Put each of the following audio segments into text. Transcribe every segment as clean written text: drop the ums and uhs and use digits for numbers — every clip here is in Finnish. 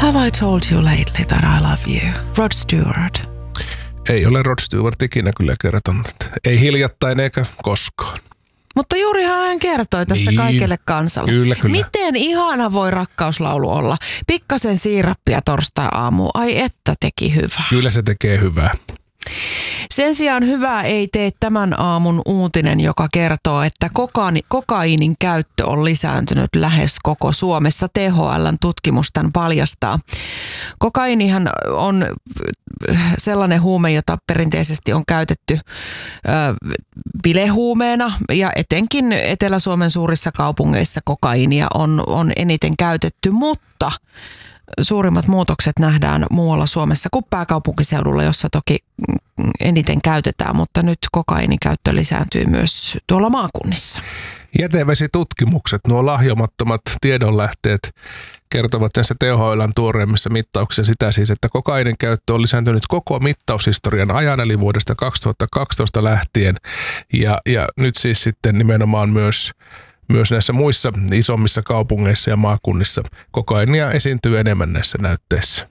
Have I told you lately that I love you? Rod Stewart. Ei ole Rod Stewart ikinä kyllä kertonut. Ei hiljattain eikä koskaan. Mutta juurihan hän kertoi tässä kaikelle kansalle. Kyllä. Miten ihana voi rakkauslaulu olla? Pikkasen siirappia torstai-aamu. Ai että teki hyvää. Kyllä se tekee hyvää. Sen sijaan hyvää ei tee tämän aamun uutinen, joka kertoo, että kokaiinin käyttö on lisääntynyt lähes koko Suomessa. THL:n tutkimus tämän paljastaa. Kokainihan on sellainen huume, jota perinteisesti on käytetty bilehuumeena ja etenkin Etelä-Suomen suurissa kaupungeissa kokaiinia on eniten käytetty, mutta suurimmat muutokset nähdään muualla Suomessa kuin pääkaupunkiseudulla, jossa toki eniten käytetään, mutta nyt kokaiinin käyttö lisääntyy myös tuolla maakunnissa. Jätevesitutkimukset, nuo lahjomattomat tiedonlähteet kertovat näissä THL:n tuoreimmissa mittauksissa sitä siis, että kokainin käyttö on lisääntynyt koko mittaushistorian ajan, eli vuodesta 2012 lähtien. Ja nyt siis sitten nimenomaan myös näissä muissa isommissa kaupungeissa ja maakunnissa kokaiinia esiintyy enemmän näissä näytteissä.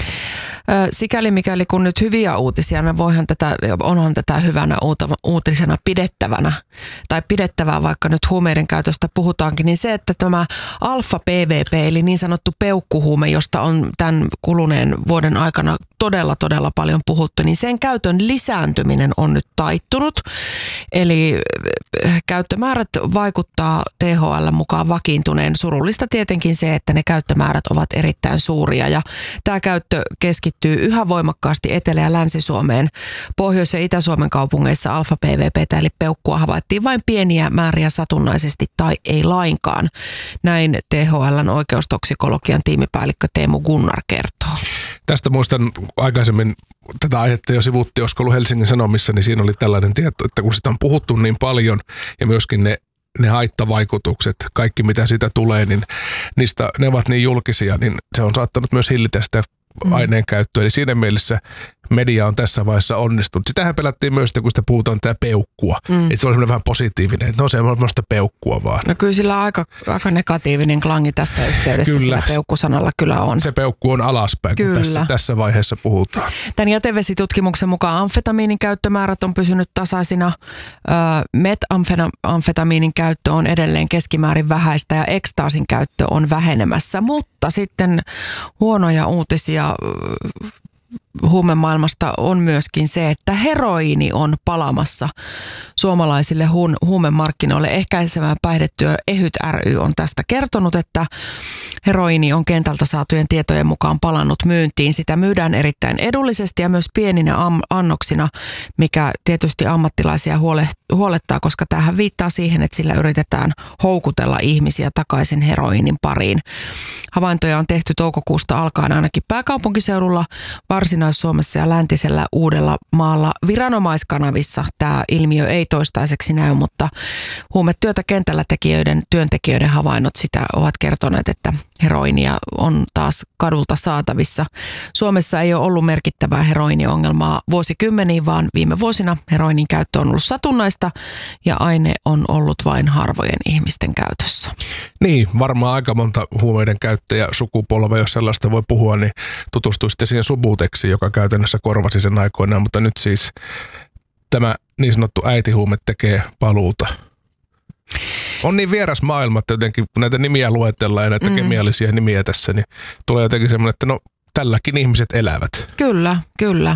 Sikäli mikäli kun nyt hyviä uutisia, niin onhan tätä hyvänä uutisena pidettävää, vaikka nyt huumeiden käytöstä puhutaankin, niin se, että tämä alfa-PVP, eli niin sanottu peukkuhuume, josta on tämän kuluneen vuoden aikana todella paljon puhuttu, niin sen käytön lisääntyminen on nyt taittunut. Eli käyttömäärät vaikuttaa THL mukaan vakiintuneen. Surullista tietenkin se, että ne käyttömäärät ovat erittäin suuria ja tämä käyttö keskittyy yhä voimakkaasti Etelä- ja Länsi-Suomeen. Pohjois- ja Itä-Suomen kaupungeissa alfa-PVP:tä eli peukkua havaittiin vain pieniä määriä satunnaisesti tai ei lainkaan. Näin THL:n oikeustoksikologian tiimipäällikkö Teemu Gunnar kertoo. Tästä muistan aikaisemmin tätä aihetta jo sivuttiin, olisiko ollut Helsingin Sanomissa, niin siinä oli tällainen tieto, että kun sitä on puhuttu niin paljon ja myöskin ne haittavaikutukset, kaikki mitä siitä tulee, niin ne ovat niin julkisia, niin se on saattanut myös hillitä sitä aineen käyttöä. Eli siinä mielessä media on tässä vaiheessa onnistunut. Sitähän pelättiin myös, kun sitä puhutaan tämä peukkua. Että se on semmoinen vähän positiivinen, että no se on semmoista peukkua vaan. No kyllä sillä aika negatiivinen klangi tässä yhteydessä sillä peukkusanalla kyllä on. Se peukku on alaspäin, kun tässä vaiheessa puhutaan. Tämän jätevesitutkimuksen mukaan amfetamiinin käyttömäärät on pysynyt tasaisina. Metamfetamiinin käyttö on edelleen keskimäärin vähäistä ja ekstaasin käyttö on vähenemässä, mutta sitten huonoja uutisia huumemaailmasta on myöskin se, että heroiini on palaamassa suomalaisille huumemarkkinoille. Ehkäisevään päihdetyö EHYT ry on tästä kertonut, että heroiini on kentältä saatujen tietojen mukaan palannut myyntiin. Sitä myydään erittäin edullisesti ja myös pieninä annoksina, mikä tietysti ammattilaisia huolettaa, koska tämähän viittaa siihen, että sillä yritetään houkutella ihmisiä takaisin heroiinin pariin. Havaintoja on tehty toukokuusta alkaen ainakin pääkaupunkiseudulla, Varsinais-Suomessa ja läntisellä Uudellamaalla. Viranomaiskanavissa tämä ilmiö ei toistaiseksi näy, mutta huumetyötä kentällä työntekijöiden havainnot sitä ovat kertoneet, että heroinia on taas kadulta saatavissa. Suomessa ei ole ollut merkittävää heroiniongelmaa vuosikymmeniin, vaan viime vuosina heroinin käyttö on ollut satunnaista ja aine on ollut vain harvojen ihmisten käytössä. Niin, varmaan aika monta huumeiden käyttäjä sukupolvea, jos sellaista voi puhua, niin tutustuisitte siihen Subutexiin, joka käytännössä korvasi sen aikoinaan, mutta nyt siis tämä niin sanottu äitihuume tekee paluuta. On niin vieras maailma, että jotenkin kun näitä nimiä luetellaan ja näitä kemiallisia nimiä tässä, niin tulee jotenkin semmoinen, että no tälläkin ihmiset elävät. Kyllä.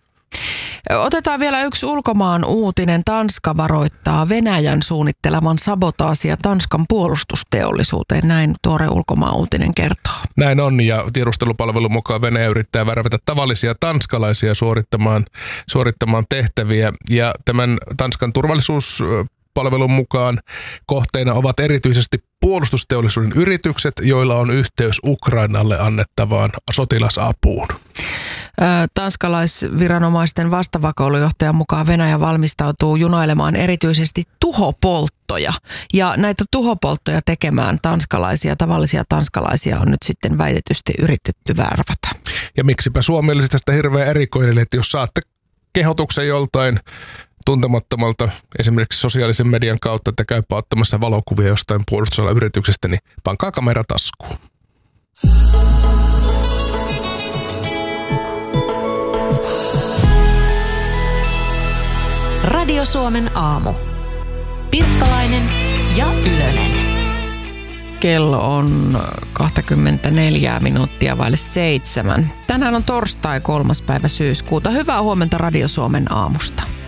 Otetaan vielä yksi ulkomaan uutinen. Tanska varoittaa Venäjän suunnittelevan sabotaasia Tanskan puolustusteollisuuteen. Näin tuore ulkomaan uutinen kertoo. Näin on, ja tiedustelupalvelun mukaan Venäjä yrittää värvätä tavallisia tanskalaisia suorittamaan tehtäviä. Ja tämän Tanskan turvallisuuspalvelun mukaan kohteina ovat erityisesti puolustusteollisuuden yritykset, joilla on yhteys Ukrainalle annettavaan sotilasapuun. Tanskalaisviranomaisten vastavakoilujohtajan mukaan Venäjä valmistautuu junailemaan erityisesti tuhopolttoja. Ja näitä tuhopolttoja tekemään tavallisia tanskalaisia on nyt sitten väitetysti yritetty värvätä. Ja miksipä Suomi olisi tästä hirveän erikoinen, että jos saatte kehotuksen joltain tuntemattomalta esimerkiksi sosiaalisen median kautta, että käypä ottamassa valokuvia jostain puolustusalan yrityksestä, niin pankaa kamera taskuun. Radio Suomen aamu. Pirkkalainen ja Ylönen. Kello on 24 minuuttia vaille 7. Tänään on torstai 3. päivä syyskuuta. Hyvää huomenta Radio Suomen aamusta.